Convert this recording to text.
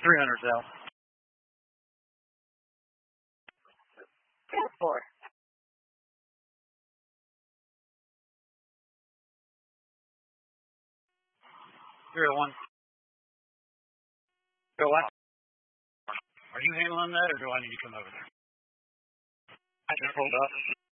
300 South. 4. 301. So what? Are you handling that, or do I need to come over there? I just pulled up.